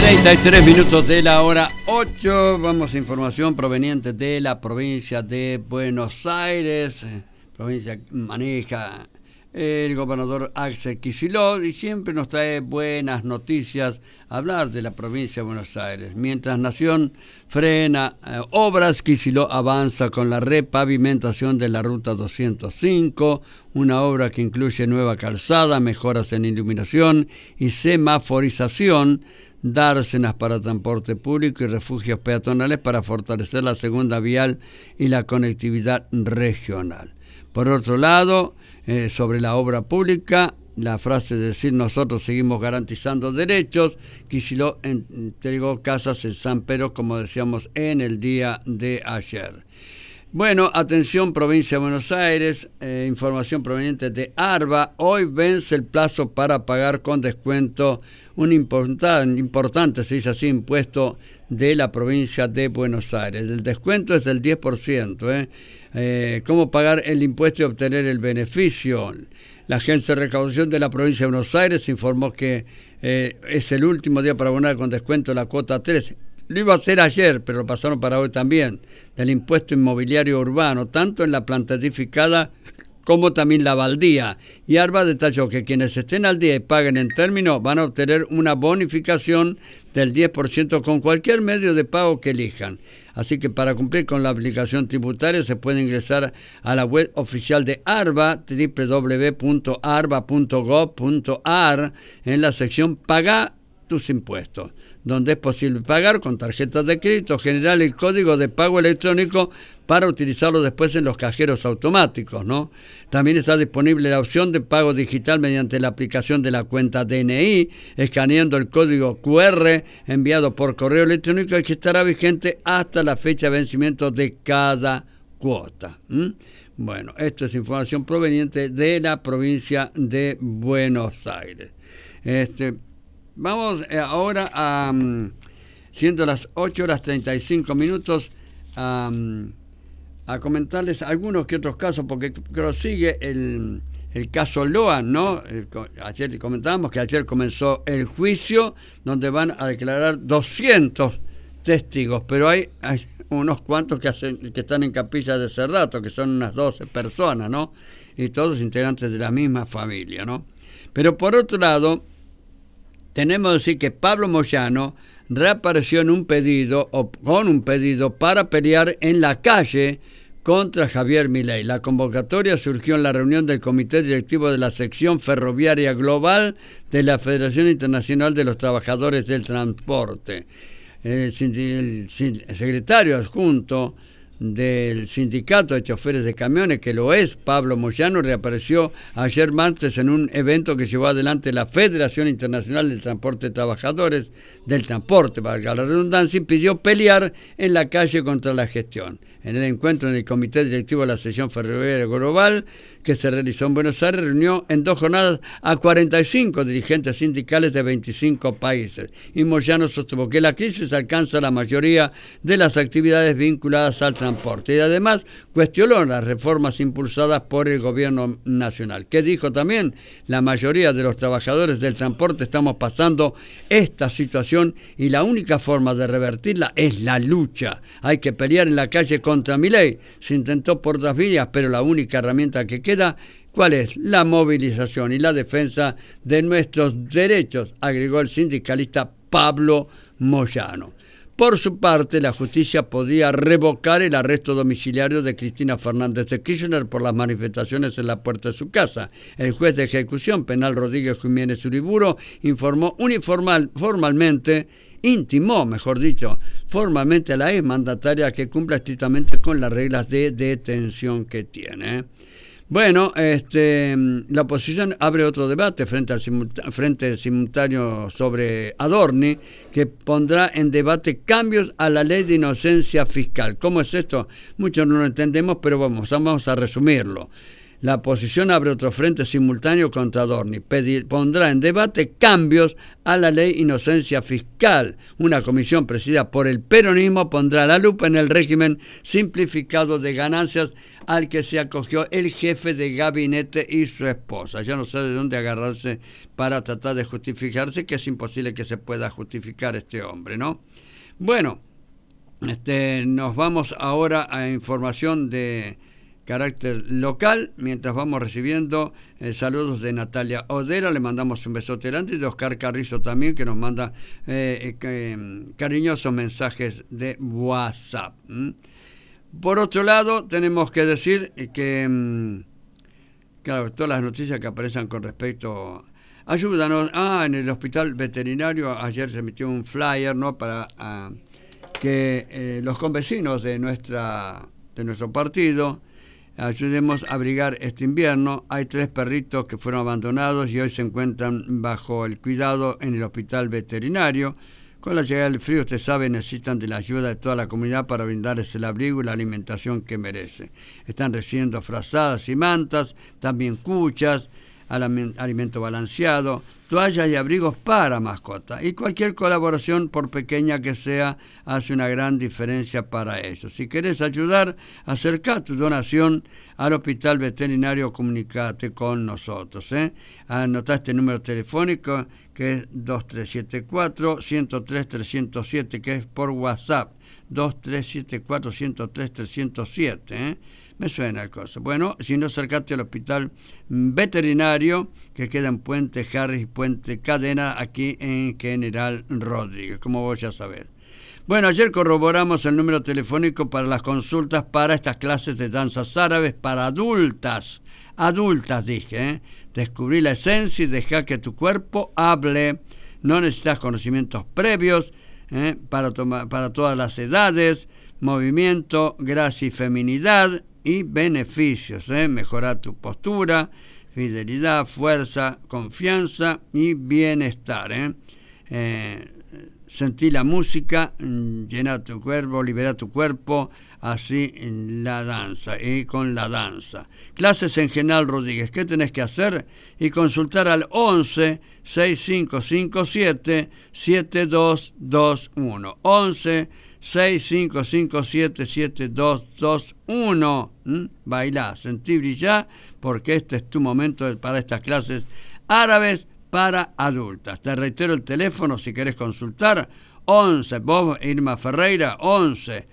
33 de la hora 8. Vamos a información proveniente de la provincia de Buenos Aires. Provincia maneja el gobernador Axel Kicillof y siempre nos trae buenas noticias hablar de la provincia de Buenos Aires. Mientras Nación frena obras, Kicillof avanza con la repavimentación de la ruta 205, una obra que incluye nueva calzada, mejoras en iluminación y semaforización, dársenas para transporte público y refugios peatonales para fortalecer la segunda vial y la conectividad regional. Por otro lado, sobre la obra pública, la frase de decir nosotros seguimos garantizando derechos, Kicillof entregó casas en San Pedro, como decíamos en el día de ayer. Bueno, atención provincia de Buenos Aires, información proveniente de ARBA. Hoy vence el plazo para pagar con descuento un importante, se dice así, impuesto de la provincia de Buenos Aires. El descuento es del 10%. ¿Cómo pagar el impuesto y obtener el beneficio? La Agencia de Recaudación de la provincia de Buenos Aires informó que es el último día para abonar con descuento la cuota 3. Lo iba a hacer ayer, pero lo pasaron para hoy también, del impuesto inmobiliario urbano, tanto en la planta edificada como también la baldía. Y ARBA detalló que quienes estén al día y paguen en término van a obtener una bonificación del 10% con cualquier medio de pago que elijan. Así que para cumplir con la aplicación tributaria se puede ingresar a la web oficial de ARBA, www.arba.gov.ar, en la sección Pagá tus impuestos, donde es posible pagar con tarjetas de crédito, generar el código de pago electrónico para utilizarlo después en los cajeros automáticos, ¿no? También está disponible la opción de pago digital mediante la aplicación de la cuenta DNI, escaneando el código QR enviado por correo electrónico y que estará vigente hasta la fecha de vencimiento de cada cuota. Bueno, esto es información proveniente de la provincia de Buenos Aires. Vamos ahora a, siendo las 8:35, a comentarles algunos que otros casos, porque creo sigue el caso Loan, ¿no? Ayer comentábamos que ayer comenzó el juicio donde van a declarar 200 testigos, pero hay unos cuantos que están en capilla de hace rato, que son unas 12 personas, ¿no? Y todos integrantes de la misma familia, ¿no? Pero por otro lado, tenemos que decir que Pablo Moyano reapareció en un pedido, o con un pedido para pelear en la calle contra Javier Milei. La convocatoria surgió en la reunión del Comité Directivo de la Sección Ferroviaria Global de la Federación Internacional de los Trabajadores del Transporte. El secretario adjunto del Sindicato de Choferes de Camiones, que lo es, Pablo Moyano, reapareció ayer martes en un evento que llevó adelante la Federación Internacional del Transporte de Trabajadores del Transporte, valga la redundancia, y pidió pelear en la calle contra la gestión. En el encuentro en el Comité Directivo de la Sección Ferroviaria Global, que se realizó en Buenos Aires, reunió en 2 jornadas a 45 dirigentes sindicales de 25 países. Y Moyano sostuvo que la crisis alcanza la mayoría de las actividades vinculadas al transporte y además cuestionó las reformas impulsadas por el gobierno nacional. ¿Qué dijo también? La mayoría de los trabajadores del transporte estamos pasando esta situación y la única forma de revertirla es la lucha. Hay que pelear en la calle contra Milei. Se intentó por otras vías, pero la única herramienta que queda, ¿cuál es? La movilización y la defensa de nuestros derechos, agregó el sindicalista Pablo Moyano. Por su parte, la justicia podría revocar el arresto domiciliario de Cristina Fernández de Kirchner por las manifestaciones en la puerta de su casa. El juez de ejecución penal Rodríguez Jiménez Uriburu intimó formalmente a la exmandataria que cumpla estrictamente con las reglas de detención que tiene. Bueno, la oposición abre otro debate frente simultáneo sobre Adorni, que pondrá en debate cambios a la ley de inocencia fiscal. ¿Cómo es esto? Muchos no lo entendemos, pero vamos a resumirlo. La oposición abre otro frente simultáneo contra Adorni. Pondrá en debate cambios a la ley inocencia fiscal. Una comisión presidida por el peronismo pondrá la lupa en el régimen simplificado de ganancias al que se acogió el jefe de gabinete y su esposa. Ya no sé de dónde agarrarse para tratar de justificarse, que es imposible que se pueda justificar este hombre, ¿no? Bueno, nos vamos ahora a información de carácter local, mientras vamos recibiendo saludos de Natalia Odera, le mandamos un besote grande, y de Oscar Carrizo también, que nos manda cariñosos mensajes de WhatsApp. Por otro lado, tenemos que decir que, claro, todas las noticias que aparecen con respecto... Ayúdanos. En el hospital veterinario ayer se emitió un flyer, ¿no?, para que los convecinos de nuestro partido ayudemos a abrigar este invierno. Hay 3 perritos que fueron abandonados y hoy se encuentran bajo el cuidado en el hospital veterinario. Con la llegada del frío, usted sabe, necesitan de la ayuda de toda la comunidad para brindarles el abrigo y la alimentación que merece. Están recibiendo frazadas y mantas, también cuchas, alimento balanceado, toallas y abrigos para mascotas. Y cualquier colaboración, por pequeña que sea, hace una gran diferencia para ellos. Si querés ayudar, acerca tu donación al hospital veterinario, comunicate con nosotros. Anotá este número telefónico, que es 2374-103-307, que es por WhatsApp, 2374-103-307. Me suena el coso. Bueno, si no, acercate al hospital veterinario que queda en Puente Harris y Puente Cadena, aquí en General Rodríguez, como vos ya sabés. Bueno, ayer corroboramos el número telefónico para las consultas para estas clases de danzas árabes para adultas. Adultas, dije, Descubrí la esencia y deja que tu cuerpo hable. No necesitas conocimientos previos para todas las edades, movimiento, gracia y feminidad y beneficios. Mejorar tu postura, fidelidad, fuerza, confianza y bienestar. Sentir la música, llenar tu cuerpo, liberar tu cuerpo, así en la danza y con la danza. Clases en General Rodríguez. ¿Qué tenés que hacer? Y consultar al 11 6557 7221. 11 6557 7221. Bailá, sentí brillar, porque este es tu momento para estas clases árabes para adultas. Te reitero el teléfono si querés consultar: 11, vos Irma Ferreira, 11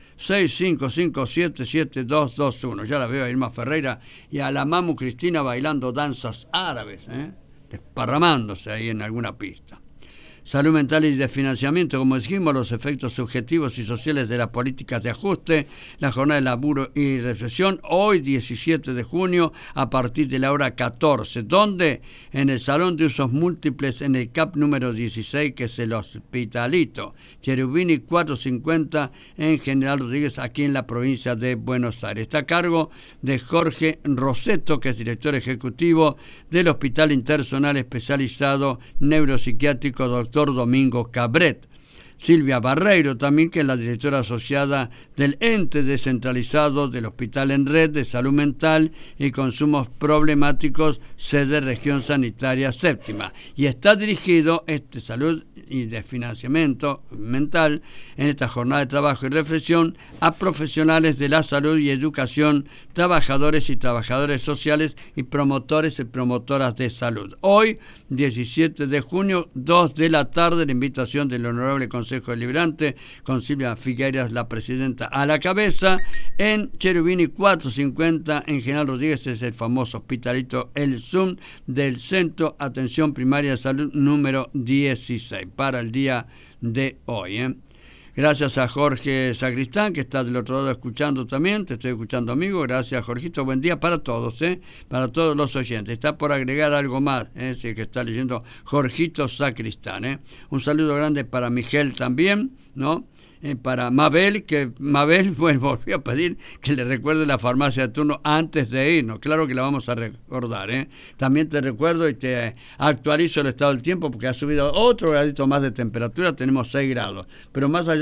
6557 7221. Ya la veo a Irma Ferreira y a la Mamu Cristina bailando danzas árabes, desparramándose ahí en alguna pista. Salud mental y de financiamiento, como dijimos, los efectos subjetivos y sociales de las políticas de ajuste, la jornada de laburo y reflexión, hoy 17 de junio a partir de la hora 14. ¿Dónde? En el Salón de Usos Múltiples, en el CAP número 16, que es el Hospitalito, Cherubini 450, en General Rodríguez, aquí en la provincia de Buenos Aires. Está a cargo de Jorge Roseto, que es director ejecutivo del Hospital Interzonal Especializado Neuropsiquiátrico Dr. Domingo Cabret. Silvia Barreiro también, que es la directora asociada del ente descentralizado del Hospital en Red de Salud Mental y Consumos Problemáticos, sede Región Sanitaria Séptima. Y está dirigido salud y de financiamiento mental en esta jornada de trabajo y reflexión a profesionales de la salud y educación, trabajadores y trabajadoras sociales y promotores y promotoras de salud. Hoy, 17 de junio, 2 de la tarde, la invitación del Honorable Consejo Deliberante, con Silvia Figueras, la presidenta, a la cabeza, en Cherubini 450, en General Rodríguez, es el famoso hospitalito, el Zoom del Centro Atención Primaria de Salud número 16, para el día de hoy. Gracias a Jorge Sacristán, que está del otro lado escuchando también. Te estoy escuchando, amigo. Gracias, Jorgito. Buen día para todos, para todos los oyentes. Está por agregar algo más, sí, que está leyendo Jorgito Sacristán. Un saludo grande para Miguel también, ¿no? Para Mabel, bueno, volvió a pedir que le recuerde la farmacia de turno antes de irnos. Claro que la vamos a recordar, También te recuerdo y te actualizo el estado del tiempo, porque ha subido otro gradito más de temperatura, tenemos 6 grados. Pero más allá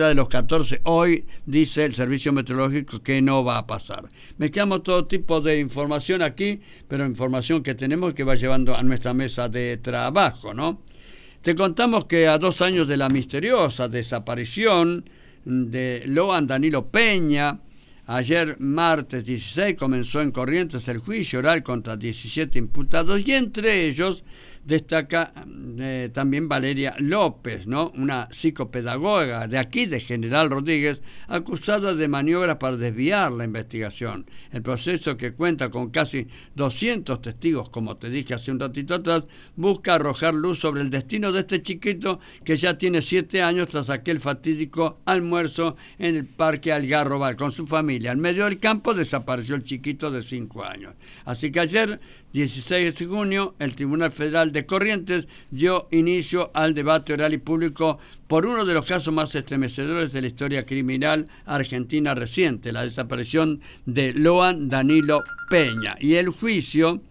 allá de los 14, hoy dice el Servicio Meteorológico que no va a pasar. Mezclamos todo tipo de información aquí, pero información que tenemos que va llevando a nuestra mesa de trabajo, ¿no? Te contamos que a 2 años de la misteriosa desaparición de Loan Danilo Peña, ayer martes 16 comenzó en Corrientes el juicio oral contra 17 imputados y entre ellos destaca también Valeria López, ¿no? Una psicopedagoga de aquí, de General Rodríguez, acusada de maniobras para desviar la investigación. El proceso, que cuenta con casi 200 testigos, como te dije hace un ratito atrás, busca arrojar luz sobre el destino de este chiquito que ya tiene 7 años tras aquel fatídico almuerzo en el Parque Algarrobal con su familia. En medio del campo desapareció el chiquito de 5 años. Así que ayer, 16 de junio, el Tribunal Federal de Corrientes dio inicio al debate oral y público por uno de los casos más estremecedores de la historia criminal argentina reciente, la desaparición de Loan Danilo Peña. Y el juicio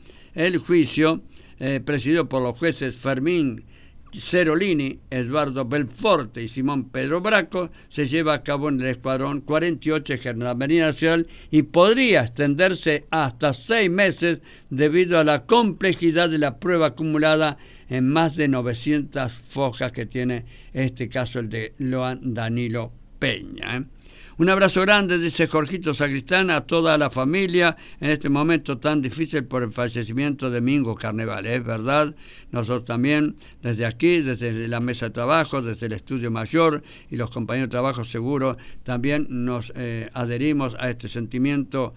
presidido por los jueces Fermín Cerolini, Eduardo Belforte y Simón Pedro Braco, se lleva a cabo en el Escuadrón 48 de Gendarmería Nacional y podría extenderse hasta 6 meses debido a la complejidad de la prueba acumulada en más de 900 fojas que tiene este caso, el de Loan Danilo Peña. Un abrazo grande, dice Jorgito Sacristán, a toda la familia en este momento tan difícil por el fallecimiento de Mingo Carnevale. Es verdad, nosotros también, desde aquí, desde la mesa de trabajo, desde el estudio mayor y los compañeros de trabajo seguro, también nos adherimos a este sentimiento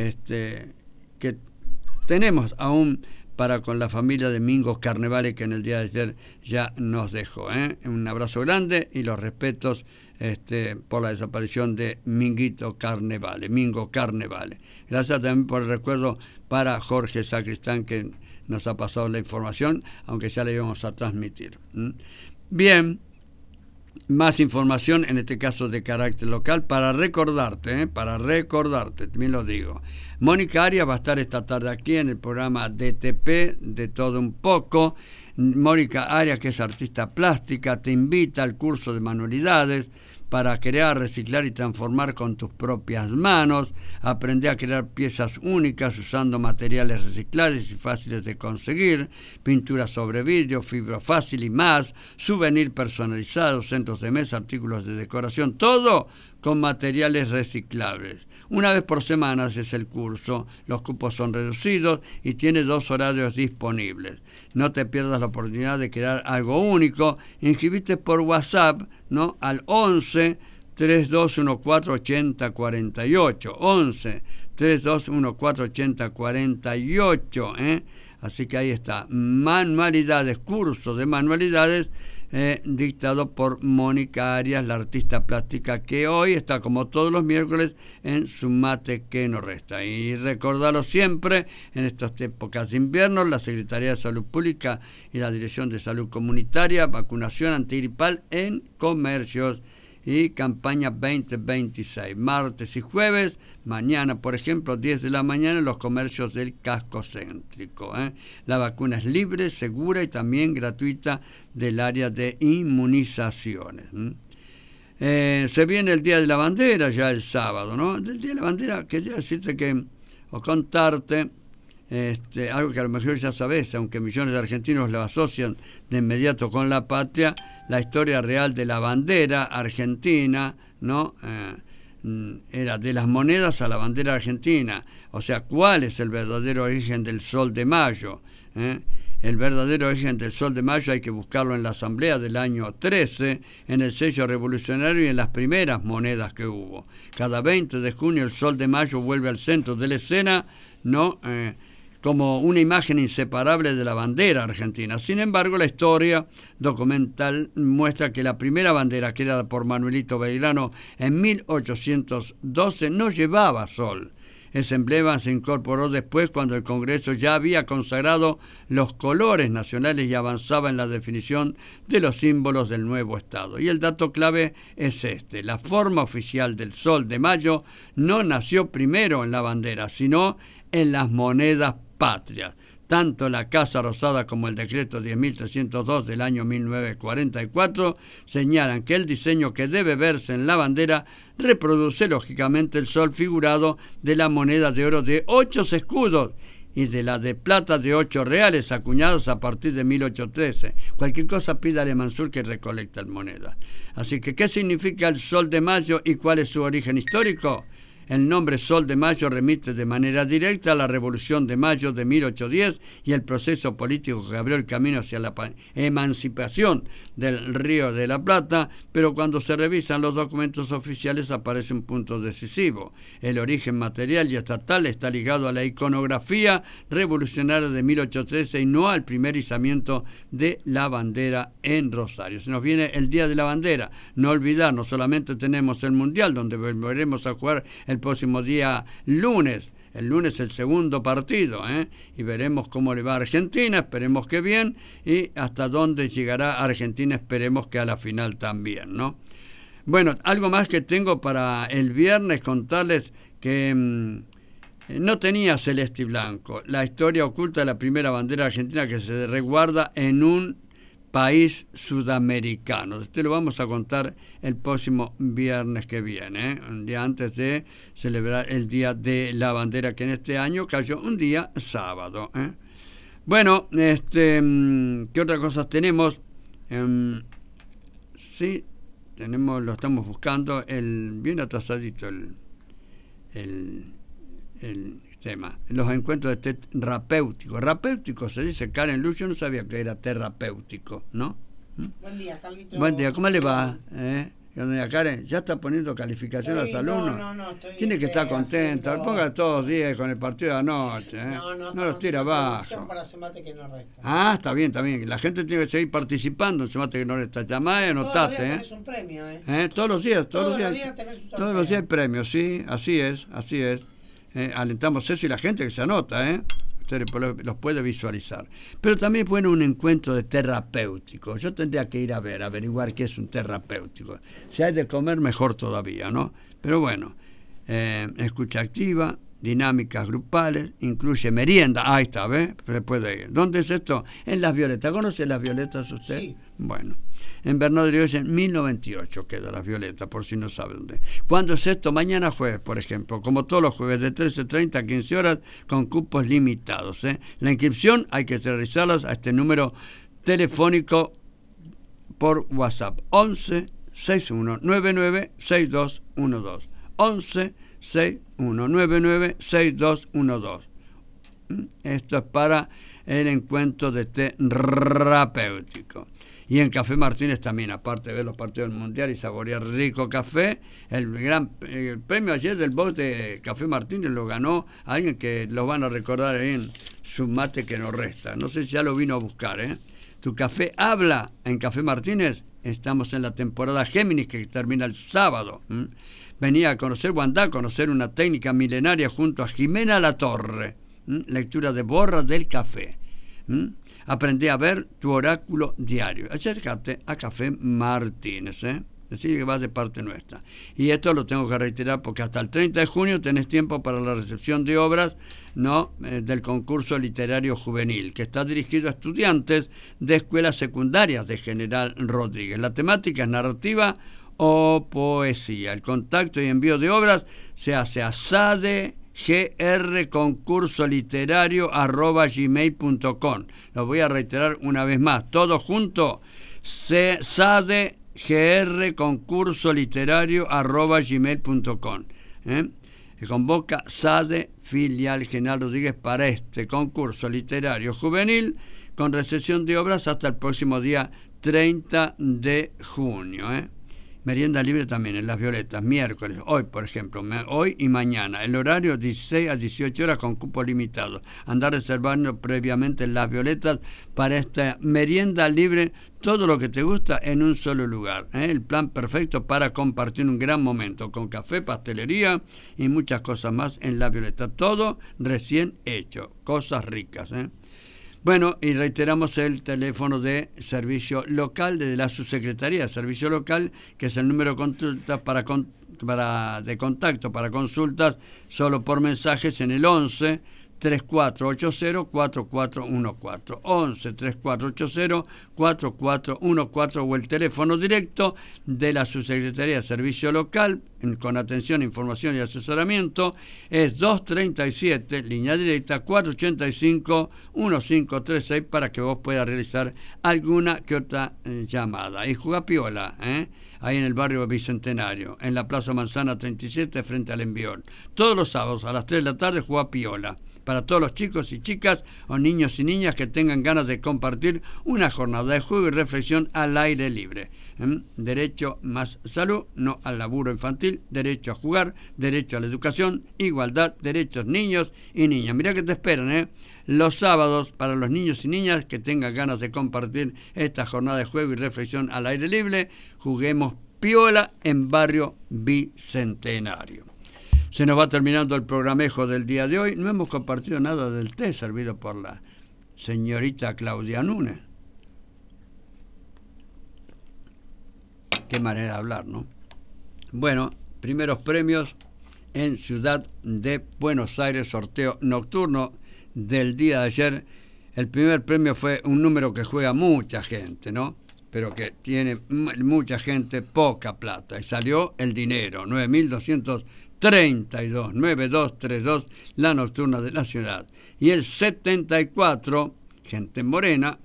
que tenemos aún para con la familia de Mingo Carnevale, que en el día de ayer ya nos dejó. Un abrazo grande y los respetos por la desaparición de Mingo Carnevale. Gracias también por el recuerdo para Jorge Sacristán, que nos ha pasado la información, aunque ya la íbamos a transmitir. Bien, más información, en este caso de carácter local, para recordarte, también lo digo. Mónica Arias va a estar esta tarde aquí en el programa DTP, de todo un poco. Mónica Arias, que es artista plástica, te invita al curso de manualidades para crear, reciclar y transformar con tus propias manos. Aprende a crear piezas únicas usando materiales reciclables y fáciles de conseguir, pintura sobre vidrio, fibra fácil y más, souvenir personalizados, centros de mesa, artículos de decoración, todo con materiales reciclables. Una vez por semana es el curso, los cupos son reducidos y tiene 2 horarios disponibles. No te pierdas la oportunidad de crear algo único. Inscribite por WhatsApp, ¿no? Al 11 3214 8048. 11 3214 8048. Así que ahí está. Manualidades, curso de manualidades. Dictado por Mónica Arias, la artista plástica, que hoy está, como todos los miércoles, en su mate que no resta. Y recordarlo siempre, en estas épocas de invierno, la Secretaría de Salud Pública y la Dirección de Salud Comunitaria, vacunación antigripal en comercios y campaña 2026, martes y jueves, mañana, por ejemplo, 10 de la mañana en los comercios del casco céntrico. La vacuna es libre, segura y también gratuita del área de inmunizaciones. Se viene el Día de la Bandera ya el sábado, ¿no? Del Día de la Bandera quería decirte o contarte algo que a lo mejor ya sabes, aunque millones de argentinos lo asocian de inmediato con la patria, la historia real de la bandera argentina, ¿no? Era de las monedas a la bandera argentina. O sea, ¿cuál es el verdadero origen del Sol de Mayo? El verdadero origen del Sol de Mayo hay que buscarlo en la Asamblea del año 13, en el sello revolucionario y en las primeras monedas que hubo. Cada 20 de junio el Sol de Mayo vuelve al centro de la escena, ¿no? Como una imagen inseparable de la bandera argentina. Sin embargo, la historia documental muestra que la primera bandera, creada por Manuelito Belgrano en 1812, no llevaba sol. Ese emblema se incorporó después, cuando el Congreso ya había consagrado los colores nacionales y avanzaba en la definición de los símbolos del nuevo Estado. Y el dato clave es la forma oficial del Sol de Mayo no nació primero en la bandera, sino en las monedas patrias. Tanto la Casa Rosada como el decreto 10.302 del año 1944 señalan que el diseño que debe verse en la bandera reproduce lógicamente el sol figurado de la moneda de oro de 8 escudos y de la de plata de 8 reales acuñados a partir de 1813. Cualquier cosa pídale a Mansur que recolecta el moneda. Así que, ¿qué significa el Sol de Mayo y cuál es su origen histórico? El nombre Sol de Mayo remite de manera directa a la Revolución de Mayo de 1810 y el proceso político que abrió el camino hacia la emancipación del Río de la Plata, pero cuando se revisan los documentos oficiales aparece un punto decisivo. El origen material y estatal está ligado a la iconografía revolucionaria de 1813 y no al primer izamiento de la bandera en Rosario. Se nos viene el Día de la Bandera. No olvidar, no solamente tenemos el Mundial, donde volveremos a jugar el próximo día lunes. El lunes el segundo partido, y veremos cómo le va a Argentina, esperemos que bien, y hasta dónde llegará Argentina, esperemos que a la final también, ¿no? Bueno, algo más que tengo para el viernes, contarles que no tenía celeste y blanco. La historia oculta de la primera bandera argentina que se resguarda en un país sudamericano. Esto lo vamos a contar el próximo viernes que viene, un día antes de celebrar el Día de la Bandera, que en este año cayó un día sábado. Bueno, ¿qué otras cosas tenemos? Sí, tenemos, lo estamos buscando, bien atrasadito el tema. Los encuentros de terapéutico. Terapéutico se dice, Karen Luz, yo no sabía que era terapéutico, ¿no? Buen día, Carlito. Buen día, ¿cómo le va? Doña Karen, ¿ya está poniendo calificación a los alumnos? No, estoy... Tiene que estar contenta, ponga todos los días con el partido de anoche, no los tira abajo. Para Semate que no resta. Ah, está bien, la gente tiene que seguir participando en Semate que no resta. Llamá y anotate, Todos los días tenés un premio, Todos los días tenés un sorteo. Todos los días hay premios, sí, así es. Alentamos eso y la gente que se anota, usted los puede visualizar. Pero también fue un encuentro de terapéutico. Yo tendría que ir a averiguar qué es un terapéutico. Si hay de comer, mejor todavía, ¿no? Pero bueno, escucha activa, dinámicas grupales, incluye merienda. Ahí está, ¿ves? Se puede ir. ¿Dónde es esto? En Las Violetas. ¿Conoce Las Violetas usted? Sí. Bueno, en Bernardo de Hoyos, en 1098 queda Las Violetas, por si no sabe dónde. ¿Cuándo es esto? Mañana jueves, por ejemplo, como todos los jueves, de 13:30 a 15 horas, con cupos limitados. La inscripción hay que realizarlas a este número telefónico por WhatsApp, 11 6199 6212. 11 6199 6212. Esto es para el encuentro de terapéutico. Y en Café Martínez también, aparte de ver los partidos del Mundial y saborear rico café, el premio ayer del box de Café Martínez lo ganó alguien que lo van a recordar ahí en Su Mate que no resta. No sé si ya lo vino a buscar, Tu café habla en Café Martínez. Estamos en la temporada Géminis que termina el sábado. Venía a conocer Guandá, a conocer una técnica milenaria junto a Jimena Latorre. Lectura de Borra del Café. Aprendí a ver tu oráculo diario. Acércate a Café Martínez, Así que va de parte nuestra. Y esto lo tengo que reiterar porque hasta el 30 de junio tenés tiempo para la recepción de obras del concurso literario juvenil, que está dirigido a estudiantes de escuelas secundarias de General Rodríguez. La temática es narrativa o poesía. El contacto y envío de obras se hace a sadegr@gmail.com. Lo voy a reiterar una vez más, todo junto, sadegr@gmail.com. Convoca SADE Filial General Rodríguez para este concurso literario juvenil con recepción de obras hasta el próximo día 30 de junio. Merienda libre también en Las Violetas, miércoles, hoy por ejemplo, hoy y mañana. El horario 16 a 18 horas con cupo limitado. Andar reservando previamente en Las Violetas para esta merienda libre, todo lo que te gusta en un solo lugar. El plan perfecto para compartir un gran momento con café, pastelería y muchas cosas más en Las Violetas. Todo recién hecho, cosas ricas. Bueno, y reiteramos el teléfono de servicio local de la subsecretaría de servicio local, que es el número de consultas de contacto para consultas solo por mensajes en el 11 3480-4414. 11-3480-4414 o el teléfono directo de la Subsecretaría de Servicio Local con atención, información y asesoramiento es 237, línea directa 485-1536 para que vos puedas realizar alguna que otra llamada. Y juega piola, ahí en el barrio Bicentenario, en la Plaza Manzana 37 frente al Envión. Todos los sábados a las 3 de la tarde juega piola. Para todos los chicos y chicas o niños y niñas que tengan ganas de compartir una jornada de juego y reflexión al aire libre. Derecho más salud, no al laburo infantil, derecho a jugar, derecho a la educación, igualdad, derechos niños y niñas. Mirá que te esperan, los sábados para los niños y niñas que tengan ganas de compartir esta jornada de juego y reflexión al aire libre. Juguemos piola en barrio Bicentenario. Se nos va terminando el programejo del día de hoy. No hemos compartido nada del té servido por la señorita Claudia Núñez. Qué manera de hablar, ¿no? Bueno, primeros premios en Ciudad de Buenos Aires, sorteo nocturno del día de ayer. El primer premio fue un número que juega mucha gente, ¿no? Pero que tiene mucha gente, poca plata. Y salió el dinero, 9.232, la nocturna de la ciudad. Y el 74, gente morena,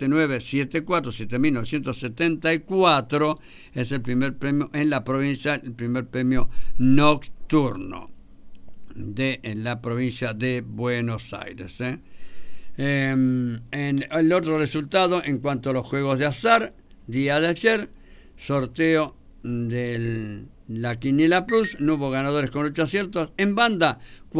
7974, es el primer premio en la provincia, el primer premio nocturno en la provincia de Buenos Aires. En el otro resultado, en cuanto a los juegos de azar, día de ayer, sorteo de la Quiniela Plus, no hubo ganadores con 8 aciertos. En banda,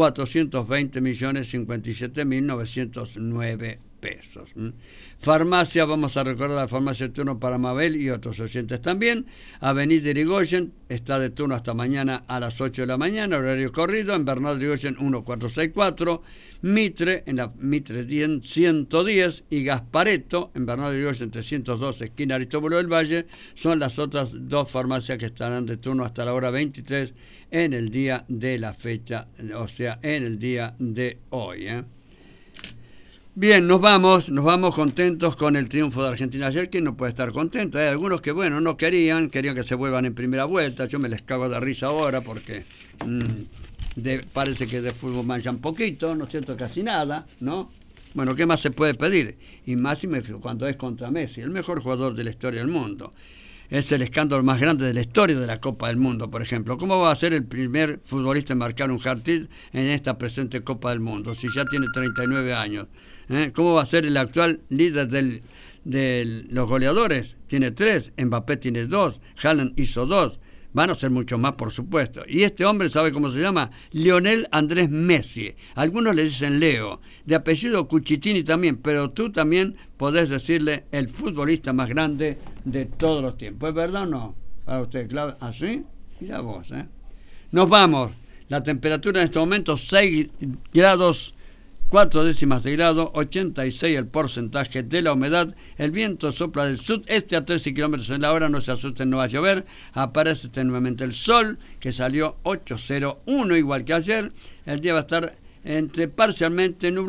420.057.909 pesos. Farmacia, vamos a recordar la farmacia de turno para Mabel y otros oyentes también. Avenida Irigoyen está de turno hasta mañana a las 8 de la mañana, horario corrido, en Bernal Irigoyen 1464, Mitre, en la Mitre 110 y Gaspareto, en Bernal Irigoyen 302, esquina Aristóbulo del Valle, son las otras dos farmacias que estarán de turno hasta la hora 23 en el día de la fecha, o sea, en el día de hoy. Bien, nos vamos contentos con el triunfo de Argentina ayer. ¿Quién no puede estar contento? Hay algunos que, bueno, no querían que se vuelvan en primera vuelta. Yo me les cago de risa ahora porque parece que de fútbol manchan poquito, ¿no es cierto? Casi nada, ¿no? Bueno, ¿qué más se puede pedir? Y más cuando es contra Messi, el mejor jugador de la historia del mundo. Es el escándalo más grande de la historia de la Copa del Mundo, por ejemplo. ¿Cómo va a ser el primer futbolista en marcar un hat-trick en esta presente Copa del Mundo, si ya tiene 39 años? ¿Cómo va a ser el actual líder de los goleadores? Tiene 3, Mbappé tiene 2, Haaland hizo 2. Van a ser mucho más, por supuesto. Y este hombre, ¿sabe cómo se llama? Lionel Andrés Messi. Algunos le dicen Leo. De apellido Cuchitini también, pero tú también podés decirle el futbolista más grande de todos los tiempos. ¿Es verdad o no? Para usted, claro. ¿Así? Mira vos, Nos vamos. La temperatura en este momento 6 grados 4 décimas de grado, 86 el porcentaje de la humedad, el viento sopla del sudeste a 13 kilómetros en la hora, no se asusten, no va a llover, aparece nuevamente el sol, que salió 8:01 igual que ayer, el día va a estar entre parcialmente nublado.